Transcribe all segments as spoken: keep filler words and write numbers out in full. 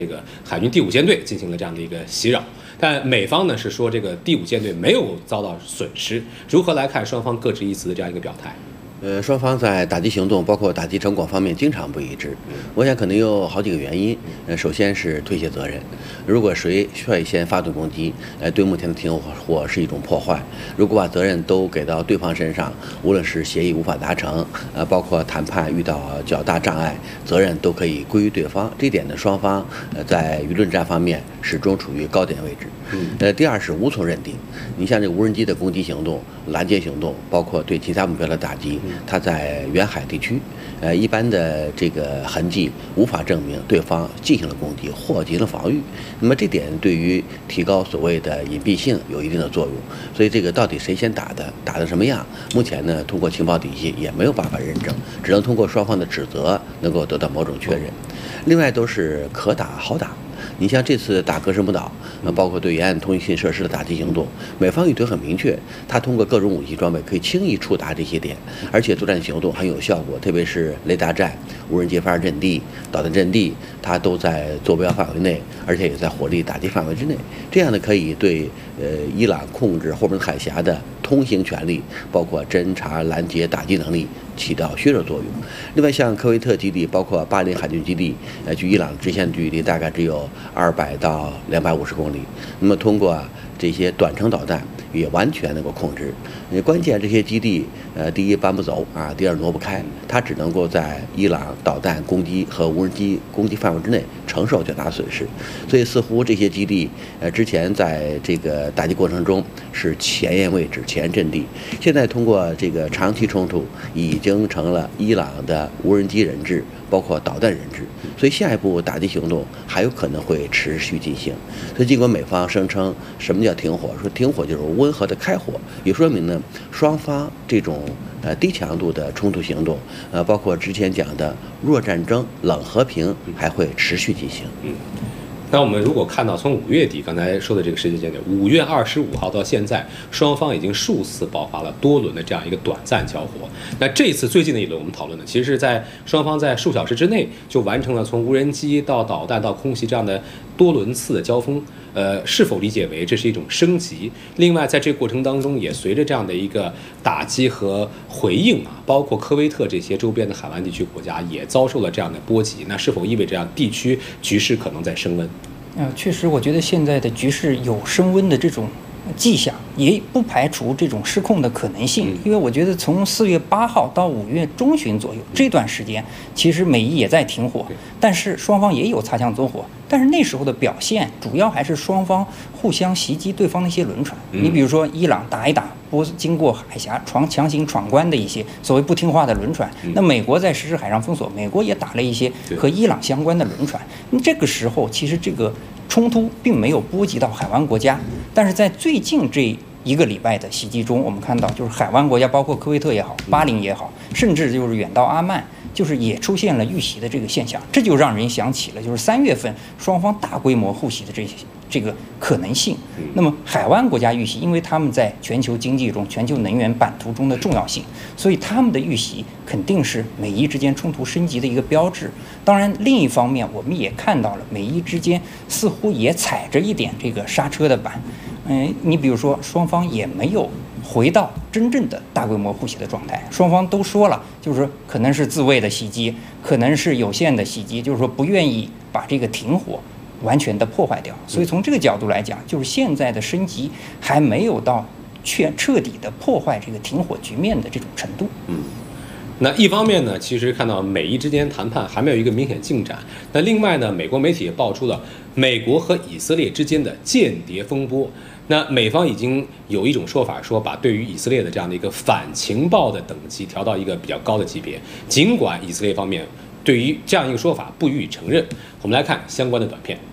这个海军第五舰队进行了这样的一个袭扰，但美方呢是说这个第五舰队没有遭到损失。如何来看双方各执一词的这样一个表态？ 呃，双方在打击行动，包括打击成果方面，经常不一致。我想可能有好几个原因。呃，首先是推卸责任。如果谁率先发动攻击，呃，对目前的停火是一种破坏。如果把责任都给到对方身上，无论是协议无法达成，呃，包括谈判遇到较大障碍，责任都可以归于对方。这一点呢，双方呃在舆论战方面始终处于高点位置。呃，第二是无从认定。你像这个无人机的攻击行动、拦截行动，包括对其他目标的打击。它在远海地区，呃，一般的这个痕迹无法证明对方进行了攻击或进行了防御。那么这点对于提高所谓的隐蔽性有一定的作用。所以这个到底谁先打的，打的什么样，目前呢，通过情报体系也没有办法认证，只能通过双方的指责能够得到某种确认。另外都是可打好打。你像这次打格什姆岛，呃，包括对沿岸通信设施的打击行动，美方意图很明确，他通过各种武器装备可以轻易触达这些点，而且作战行动很有效果，特别是雷达站、无人机发射阵地、导弹阵地，它都在坐标范围内，而且也在火力打击范围之内。这样呢，可以对呃伊朗控制霍本海峡的通行权力，包括侦察、拦截、打击能力起到削弱作用。另外，像科威特基地，包括巴林海军基地，呃，距伊朗直线距离大概只有二百到两百五十公里。那么，通过这些短程导弹，也完全能够控制。关键这些基地，呃，第一搬不走啊，第二挪不开，它只能够在伊朗导弹攻击和无人机攻击范围之内承受较大损失。所以，似乎这些基地，呃，之前在这个打击过程中是前沿位置、前沿阵地，现在通过这个长期冲突，已经成了伊朗的无人机人质，包括导弹人质。所以，下一步打击行动还有可能会持续进行。所以，尽管美方声称什么叫停火，说停火就是温和的开火，也说明呢，双方这种呃低强度的冲突行动，呃，包括之前讲的弱战争、冷和平，还会持续进行。 嗯。那我们如果看到从五月底刚才说的这个时间节点，五月二十五号到现在，双方已经数次爆发了多轮的这样一个短暂交火。那这次最近的一轮我们讨论的，其实是在双方在数小时之内就完成了从无人机到导弹到空袭这样的多轮次的交锋。呃，是否理解为这是一种升级？另外，在这个过程当中，也随着这样的一个打击和回应啊，包括科威特这些周边的海湾地区国家也遭受了这样的波及。那是否意味着这样地区局势可能在升温？ 呃，确实，我觉得现在的局势有升温的这种迹象，也不排除这种失控的可能性。因为我觉得从四月八号到五月中旬左右这段时间，其实美伊也在停火，但是双方也有擦枪走火。但是那时候的表现主要还是双方互相袭击对方的一些轮船。你比如说伊朗打一打波经过海峡闯强行闯关的一些所谓不听话的轮船，那美国在实施海上封锁，美国也打了一些和伊朗相关的轮船。这个时候其实这个冲突并没有波及到海湾国家，但是在最近这一个礼拜的袭击中，我们看到就是海湾国家，包括科威特也好，巴林也好，甚至就是远到阿曼，就是也出现了遇袭的这个现象。这就让人想起了就是三月份双方大规模互袭的这些这个可能性。那么海湾国家遇袭，因为他们在全球经济中、全球能源版图中的重要性，所以他们的遇袭肯定是美伊之间冲突升级的一个标志。当然，另一方面，我们也看到了美伊之间似乎也踩着一点这个刹车的板。嗯，你比如说，双方也没有回到真正的大规模互袭的状态。双方都说了，就是说可能是自卫的袭击，可能是有限的袭击，就是说不愿意把这个停火完全的破坏掉。所以从这个角度来讲，就是现在的升级还没有到确彻底的破坏这个停火局面的这种程度。 嗯。那一方面呢，其实看到美伊之间谈判还没有一个明显进展。那另外呢，美国媒体也爆出了美国和以色列之间的间谍风波。那美方已经有一种说法，说把对于以色列的这样的一个反情报的等级调到一个比较高的级别。尽管以色列方面对于这样一个说法不予以承认。我们来看相关的短片。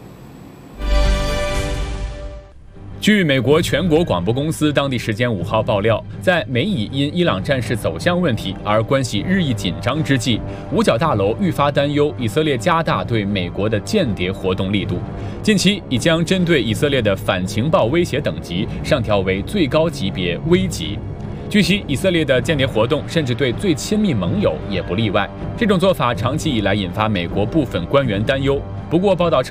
据美国全国广播公司当地时间五号爆料，在美以因伊朗战事走向问题而关系日益紧张之际，五角大楼愈发担忧以色列加大对美国的间谍活动力度，近期已将针对以色列的反情报威胁等级上调为最高级别危级。据悉，以色列的间谍活动甚至对最亲密盟友也不例外。这种做法长期以来引发美国部分官员担忧。 不过，报道称